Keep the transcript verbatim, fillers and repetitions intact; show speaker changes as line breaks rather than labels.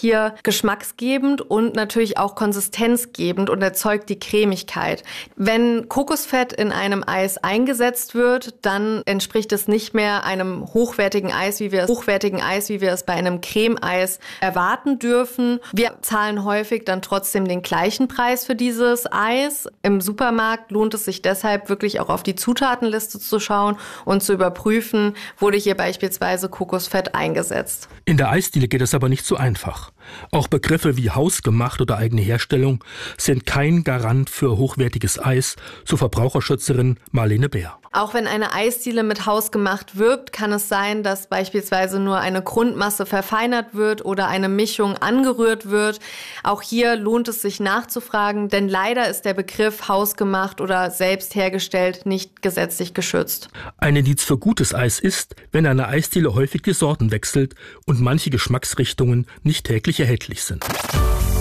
hier geschmacksgebend und natürlich auch konsistenzgebend und erzeugt die Cremigkeit. Wenn Kokosfett in einem Eis eingesetzt wird, dann entspricht es nicht mehr einem hochwertigen Eis, wie wir es, hochwertigen Eis, wie wir es bei einem Creme-Eis erwarten dürfen. Wir zahlen häufig dann trotzdem den gleichen Preis für dieses Eis. Im Supermarkt lohnt es sich deshalb wirklich auch auf die Zutatenliste zu schauen und zu überprüfen, wurde hier beispielsweise Kokosfett eingesetzt.
In der Eisdiele geht es aber nicht so einfach. Auch Begriffe wie hausgemacht oder eigene Herstellung sind kein Garant für hochwertiges Eis, so Verbraucherschützerin Marlene Bär.
Auch wenn eine Eisdiele mit hausgemacht wirbt, kann es sein, dass beispielsweise nur eine Grundmasse verfeinert wird oder eine Mischung angerührt wird. Auch hier lohnt es sich nachzufragen, denn leider ist der Begriff hausgemacht oder selbst hergestellt nicht gesetzlich geschützt.
Ein Indiz für gutes Eis ist, wenn eine Eisdiele häufig die Sorten wechselt und manche Geschmacksrichtungen nicht täglich erhältlich sind.